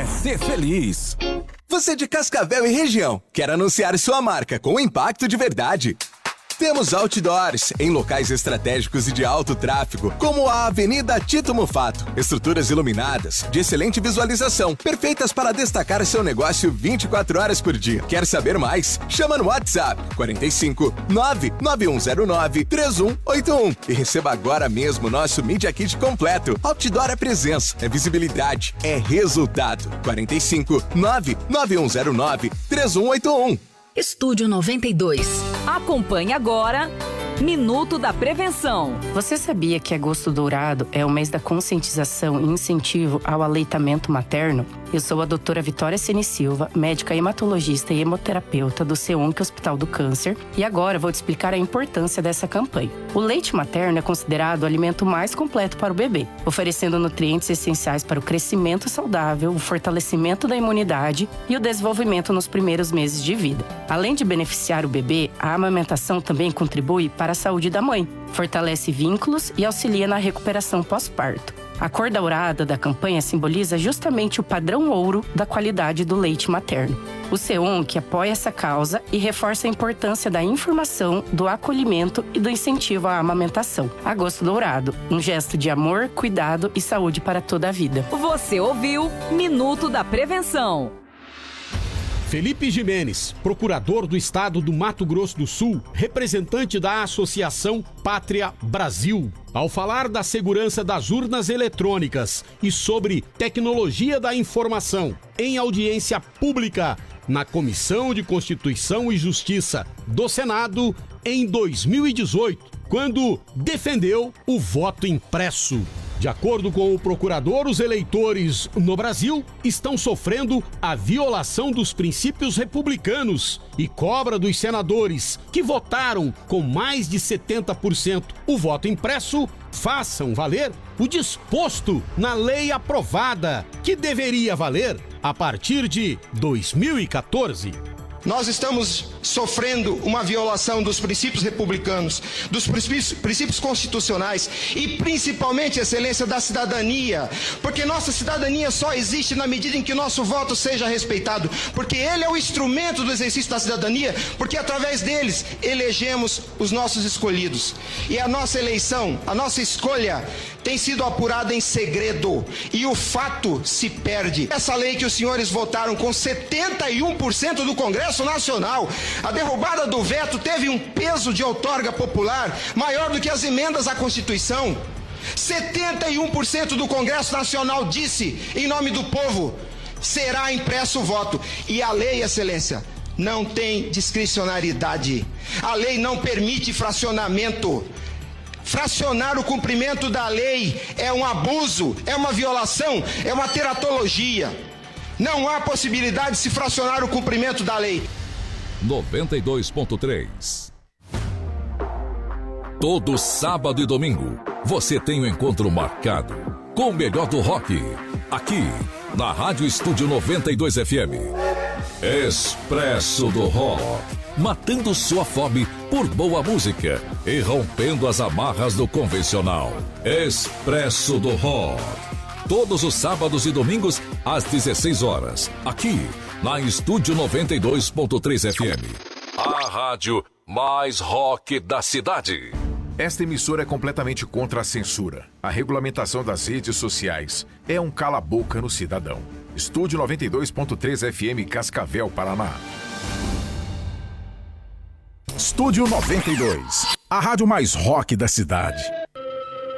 ser feliz. Você de Cascavel e região, quer anunciar sua marca com impacto de verdade? Temos outdoors em locais estratégicos e de alto tráfego, como a Avenida Tito Mufato. Estruturas iluminadas, de excelente visualização, perfeitas para destacar seu negócio 24 horas por dia. Quer saber mais? Chama no WhatsApp 45 99109 3181 e receba agora mesmo nosso Media Kit completo. Outdoor é presença, é visibilidade, é resultado. 45 99109 3181. Estúdio 92. Acompanhe agora Minuto da Prevenção. Você sabia que Agosto Dourado é o mês da conscientização e incentivo ao aleitamento materno? Eu sou a doutora Vitória Ceni Silva, médica hematologista e hemoterapeuta do CEONC Hospital do Câncer, e agora vou te explicar a importância dessa campanha. O leite materno é considerado o alimento mais completo para o bebê, oferecendo nutrientes essenciais para o crescimento saudável, o fortalecimento da imunidade e o desenvolvimento nos primeiros meses de vida. Além de beneficiar o bebê, a amamentação também contribui para a saúde da mãe, fortalece vínculos e auxilia na recuperação pós-parto. A cor dourada da campanha simboliza justamente o padrão ouro da qualidade do leite materno. O CEONC apoia essa causa e reforça a importância da informação, do acolhimento e do incentivo à amamentação. Agosto Dourado, um gesto de amor, cuidado e saúde para toda a vida. Você ouviu Minuto da Prevenção. Felipe Jimenez, procurador do estado do Mato Grosso do Sul, representante da Associação Pátria Brasil, ao falar da segurança das urnas eletrônicas e sobre tecnologia da informação em audiência pública na Comissão de Constituição e Justiça do Senado em 2018, quando defendeu o voto impresso. De acordo com o procurador, os eleitores no Brasil estão sofrendo a violação dos princípios republicanos e cobra dos senadores que votaram com mais de 70% o voto impresso façam valer o disposto na lei aprovada, que deveria valer a partir de 2014. Nós estamos sofrendo uma violação dos princípios republicanos, dos princípios constitucionais e principalmente, excelência, da cidadania, porque nossa cidadania só existe na medida em que nosso voto seja respeitado, porque ele é o instrumento do exercício da cidadania, porque através deles elegemos os nossos escolhidos. E a nossa eleição, a nossa escolha tem sido apurada em segredo e o fato se perde. Essa lei que os senhores votaram com 71% do Congresso Nacional, a derrubada do veto teve um peso de outorga popular maior do que as emendas à Constituição. 71% do Congresso Nacional disse, em nome do povo, será impresso o voto. E a lei, excelência, não tem discricionariedade. A lei não permite fracionamento. Fracionar o cumprimento da lei é um abuso, é uma violação, é uma teratologia. Não há possibilidade de se fracionar o cumprimento da lei. 92.3. Todo sábado e domingo, você tem um encontro marcado com o melhor do rock, aqui na Rádio Estúdio 92 FM. Expresso do Rock, matando sua fome por boa música e rompendo as amarras do convencional. Expresso do Rock. Todos os sábados e domingos, às 16 horas, aqui, na Estúdio 92.3 FM. A rádio mais rock da cidade. Esta emissora é completamente contra a censura. A regulamentação das redes sociais é um cala-boca no cidadão. Estúdio 92.3 FM, Cascavel, Paraná. Estúdio 92, a rádio mais rock da cidade.